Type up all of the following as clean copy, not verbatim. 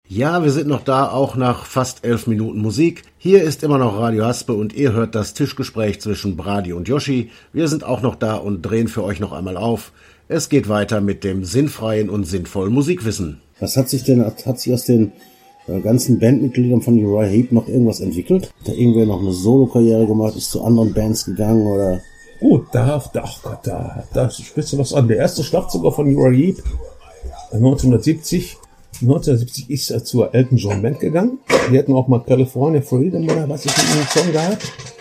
Ja, wir sind noch da, auch nach fast 11 Minuten Musik. Hier ist immer noch Radio Haspe und ihr hört das Tischgespräch zwischen Brady und Yoshi. Wir sind auch noch da und drehen für euch noch einmal auf. Es geht weiter mit dem sinnfreien und sinnvollen Musikwissen. Was hat sich aus den ganzen Bandmitgliedern von Uriah Heep noch irgendwas entwickelt? Hat da irgendwer noch eine Solo-Karriere gemacht, ist zu anderen Bands gegangen oder? Gut, da sprichst du was an. Der erste Schlagzeuger von Uriah Heep 1970 ist er zur Elton John Band gegangen. Die hatten auch mal California Freedom oder was ich in einem Song gehabt.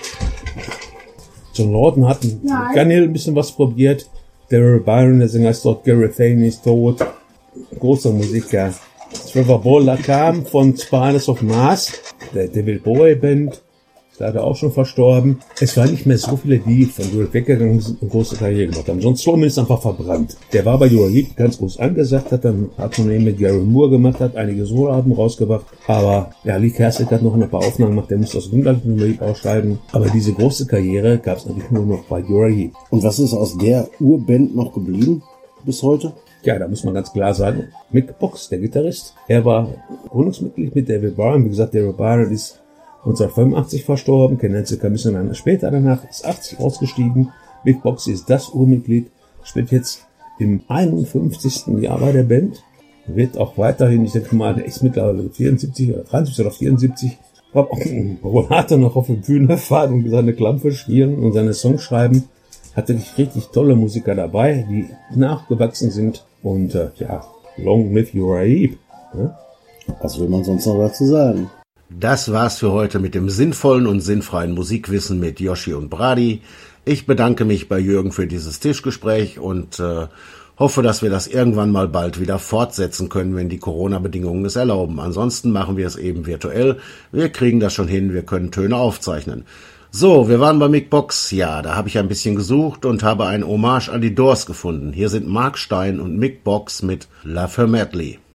John Lawton hat mit Gunhill ein bisschen was probiert. Daryl Byron, der Sänger, ist dort. Gary Fane ist tot. Großer Musiker. Trevor Bowler kam von Spiders of Mars, der David Bowie Band. Ist leider auch schon verstorben. Es waren nicht mehr so viele, die von Uriah weggegangen sind und große Karriere gemacht haben. John Strowman ist einfach verbrannt. Der war bei Uriah Heep ganz groß angesagt, hat man eben mit Gary Moore gemacht, hat einige Soloalben rausgebracht. Aber Lee Kerslake hat noch ein paar Aufnahmen gemacht, der musste aus Grünland mit Uriah Heep ausscheiden. Aber diese große Karriere gab es natürlich nur noch bei Uriah Heep. Und was ist aus der Urband noch geblieben bis heute? Ja, da muss man ganz klar sagen, Mick Box, der Gitarrist, er war Gründungsmitglied mit David Byron. Wie gesagt, David Byron ist 1985 verstorben, Ken Hansen kam ein bisschen später danach, ist 80 ausgestiegen. Mick Box ist das Urmitglied, spielt jetzt im 51. Jahr bei der Band, wird auch weiterhin, ich denke mal, er ist mittlerweile 74 oder 73 oder 74, obwohl hat er noch auf der Bühne fahren und seine Klampfe spielen und seine Songs schreiben, hat wirklich richtig tolle Musiker dabei, die nachgewachsen sind und long live Uriah Heep. Ja? Was will man sonst noch dazu sagen? Das war's für heute mit dem sinnvollen und sinnfreien Musikwissen mit Yoshi und Brady. Ich bedanke mich bei Jürgen für dieses Tischgespräch und hoffe, dass wir das irgendwann mal bald wieder fortsetzen können, wenn die Corona-Bedingungen es erlauben. Ansonsten machen wir es eben virtuell. Wir kriegen das schon hin, wir können Töne aufzeichnen. So, wir waren bei Mick Box. Ja, da habe ich ein bisschen gesucht und habe ein Hommage an die Doors gefunden. Hier sind Mark Stein und Mick Box mit Love Her Madly.